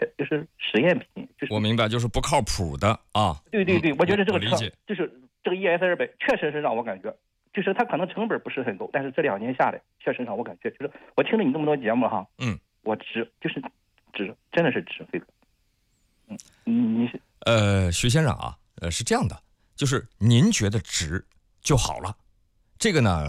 就是实验品，就是我明白，就是不靠谱的啊。 对，我觉得这个车我理解， 就是这个 ES200确实是让我感觉，就是它可能成本不是很高，但是这2年下来，确实让我感觉就是我听了你那么多节目哈，我值，就是值，真的是值，飞哥。你是徐先生啊，是这样的，就是您觉得值就好了。这个呢，